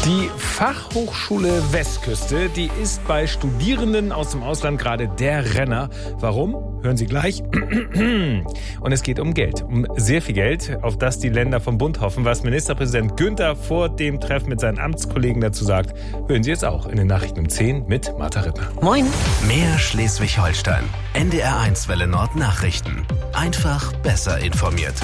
Die Fachhochschule Westküste, die ist bei Studierenden aus dem Ausland gerade der Renner. Warum? Hören Sie gleich. Und es geht um Geld, um sehr viel Geld, auf das die Länder vom Bund hoffen. Was Ministerpräsident Günther vor dem Treffen mit seinen Amtskollegen dazu sagt, hören Sie jetzt auch in den Nachrichten um 10 mit Martha Rittner. Moin. Mehr Schleswig-Holstein. NDR1 Welle Nord Nachrichten. Einfach besser informiert.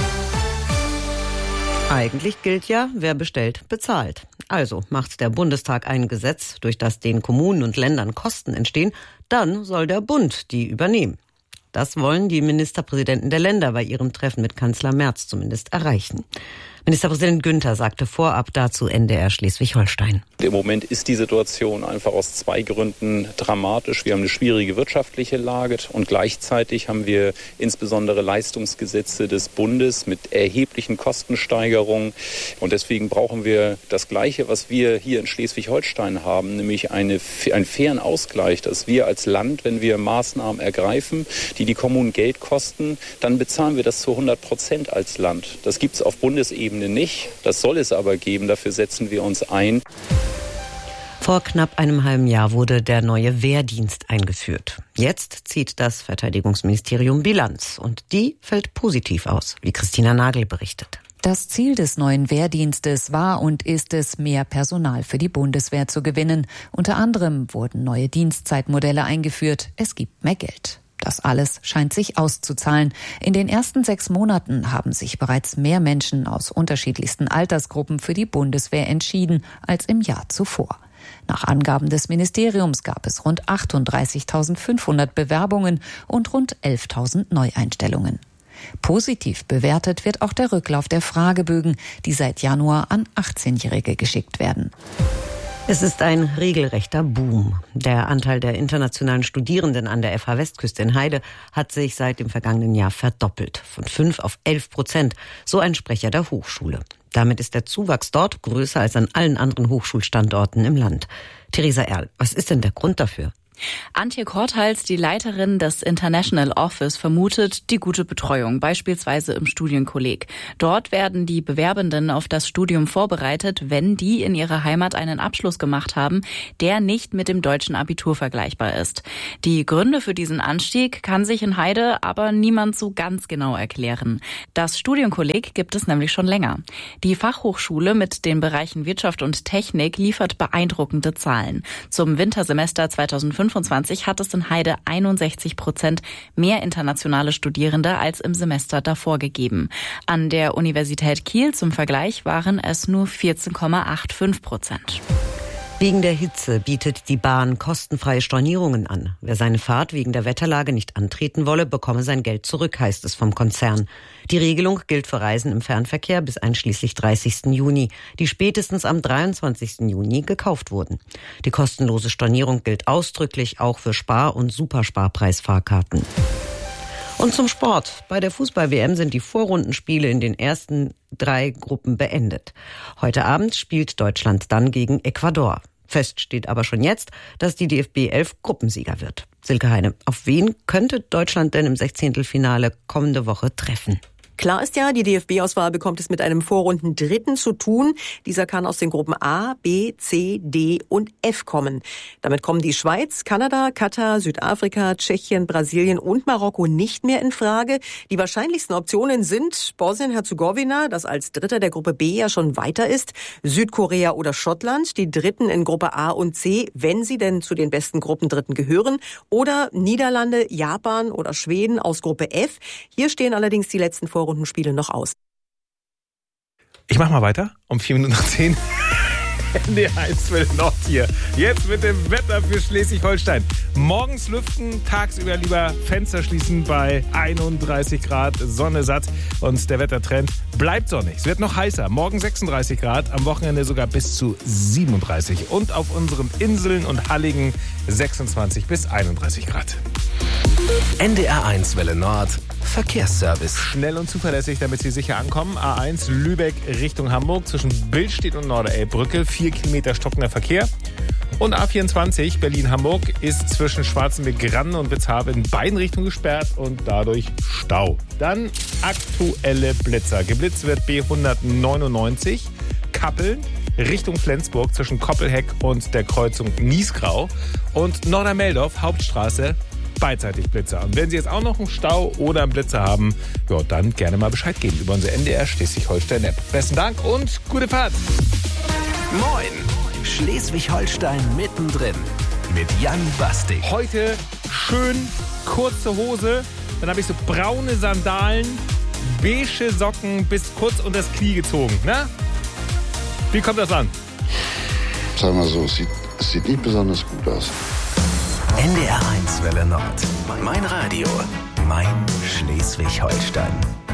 Eigentlich gilt ja, wer bestellt, bezahlt. Also macht der Bundestag ein Gesetz, durch das den Kommunen und Ländern Kosten entstehen, dann soll der Bund die übernehmen. Das wollen die Ministerpräsidenten der Länder bei ihrem Treffen mit Kanzler Merz zumindest erreichen. Ministerpräsident Günther sagte vorab dazu NDR Schleswig-Holstein. Im Moment ist die Situation einfach aus zwei Gründen dramatisch. Wir haben eine schwierige wirtschaftliche Lage und gleichzeitig haben wir insbesondere Leistungsgesetze des Bundes mit erheblichen Kostensteigerungen. Und deswegen brauchen wir das Gleiche, was wir hier in Schleswig-Holstein haben, nämlich einen fairen Ausgleich, dass wir als Land, wenn wir Maßnahmen ergreifen, die Kommunen Geld kosten, dann bezahlen wir das zu 100% als Land. Das gibt es auf Bundesebene nicht. Das soll es aber geben. Dafür setzen wir uns ein. Vor knapp einem halben Jahr wurde der neue Wehrdienst eingeführt. Jetzt zieht das Verteidigungsministerium Bilanz. Und die fällt positiv aus, wie Christina Nagel berichtet. Das Ziel des neuen Wehrdienstes war und ist es, mehr Personal für die Bundeswehr zu gewinnen. Unter anderem wurden neue Dienstzeitmodelle eingeführt. Es gibt mehr Geld. Das alles scheint sich auszuzahlen. In den ersten 6 Monaten haben sich bereits mehr Menschen aus unterschiedlichsten Altersgruppen für die Bundeswehr entschieden als im Jahr zuvor. Nach Angaben des Ministeriums gab es rund 38.500 Bewerbungen und rund 11.000 Neueinstellungen. Positiv bewertet wird auch der Rücklauf der Fragebögen, die seit Januar an 18-Jährige geschickt werden. Es ist ein regelrechter Boom. Der Anteil der internationalen Studierenden an der FH Westküste in Heide hat sich seit dem vergangenen Jahr verdoppelt. Von 5 auf 11%, so ein Sprecher der Hochschule. Damit ist der Zuwachs dort größer als an allen anderen Hochschulstandorten im Land. Theresa Erl, was ist denn der Grund dafür? Antje Korthals, die Leiterin des International Office, vermutet die gute Betreuung, beispielsweise im Studienkolleg. Dort werden die Bewerbenden auf das Studium vorbereitet, wenn die in ihrer Heimat einen Abschluss gemacht haben, der nicht mit dem deutschen Abitur vergleichbar ist. Die Gründe für diesen Anstieg kann sich in Heide aber niemand so ganz genau erklären. Das Studienkolleg gibt es nämlich schon länger. Die Fachhochschule mit den Bereichen Wirtschaft und Technik liefert beeindruckende Zahlen. Zum Wintersemester 2025 hat es in Heide 61% mehr internationale Studierende als im Semester davor gegeben. An der Universität Kiel zum Vergleich waren es nur 14,85%. Wegen der Hitze bietet die Bahn kostenfreie Stornierungen an. Wer seine Fahrt wegen der Wetterlage nicht antreten wolle, bekomme sein Geld zurück, heißt es vom Konzern. Die Regelung gilt für Reisen im Fernverkehr bis einschließlich 30. Juni, die spätestens am 23. Juni gekauft wurden. Die kostenlose Stornierung gilt ausdrücklich auch für Spar- und Supersparpreisfahrkarten. Und zum Sport. Bei der Fußball-WM sind die Vorrundenspiele in den ersten 3 Gruppen beendet. Heute Abend spielt Deutschland dann gegen Ecuador. Fest steht aber schon jetzt, dass die DFB 11 Gruppensieger wird. Silke Heine, auf wen könnte Deutschland denn im 16. kommende Woche treffen? Klar ist ja, die DFB-Auswahl bekommt es mit einem Vorrunden-Dritten zu tun. Dieser kann aus den Gruppen A, B, C, D und F kommen. Damit kommen die Schweiz, Kanada, Katar, Südafrika, Tschechien, Brasilien und Marokko nicht mehr in Frage. Die wahrscheinlichsten Optionen sind Bosnien-Herzegowina, das als Dritter der Gruppe B ja schon weiter ist, Südkorea oder Schottland, die Dritten in Gruppe A und C, wenn sie denn zu den besten Gruppendritten gehören, oder Niederlande, Japan oder Schweden aus Gruppe F. Hier stehen allerdings die letzten Vorrundenspiele noch aus. Ich mach mal weiter, um 10:04. NDR1 Welle Nord hier. Jetzt mit dem Wetter für Schleswig-Holstein. Morgens lüften, tagsüber lieber Fenster schließen bei 31 Grad, Sonne satt. Und der Wettertrend bleibt sonnig. Es wird noch heißer. Morgen 36 Grad, am Wochenende sogar bis zu 37. Und auf unseren Inseln und Halligen 26 bis 31 Grad. NDR1 Welle Nord Verkehrsservice. Schnell und zuverlässig, damit Sie sicher ankommen. A1 Lübeck Richtung Hamburg zwischen Billstedt und Norderelbbrücke. 4 Kilometer stockender Verkehr. Und A24 Berlin-Hamburg ist zwischen Schwarzenberg-Granne und Witzhaven in beiden Richtungen gesperrt und dadurch Stau. Dann aktuelle Blitzer. Geblitzt wird B199 Kappeln Richtung Flensburg zwischen Koppelheck und der Kreuzung Niesgrau. Und Nordermeldorf, Hauptstraße, beidseitig Blitzer. Und wenn Sie jetzt auch noch einen Stau oder einen Blitzer haben, ja, dann gerne mal Bescheid geben über unsere NDR Schleswig-Holstein-App. Besten Dank und gute Fahrt. Moin, Schleswig-Holstein mittendrin mit Jan Bastig. Heute schön kurze Hose, dann habe ich so braune Sandalen, beige Socken bis kurz unter das Knie gezogen. Na? Wie kommt das an? Sag mal so, es sieht nicht besonders gut aus. NDR 1 Welle Nord. Mein Radio, mein Schleswig-Holstein.